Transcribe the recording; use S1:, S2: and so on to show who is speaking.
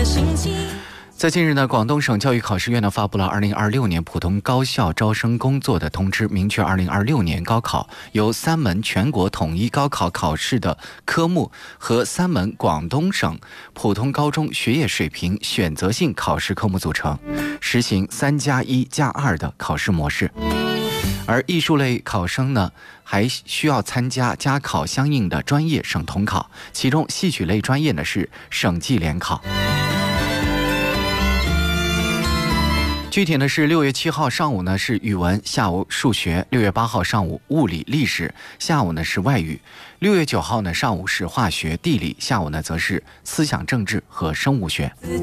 S1: 在近日呢，广东省教育考试院呢发布了2026年普通高校招生工作的通知，明确2026年高考由3门全国统一高考考试的科目和3门广东省普通高中学业水平选择性考试科目组成，实行3+1+2的考试模式。而艺术类考生呢，还需要参加加考相应的专业省统考，其中戏曲类专业呢是省际联考。具体呢是6月7号上午呢是语文，下午数学；6月8号上午物理历史，下午呢是外语；6月9号呢上午是化学地理，下午呢则是思想政治和生物学。